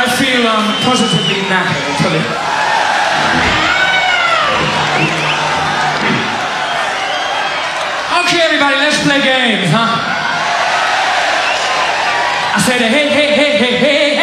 I feel positively knackered, I tell you. Okay, everybody, let's play games, huh? I said, hey, hey, hey, hey, hey, hey.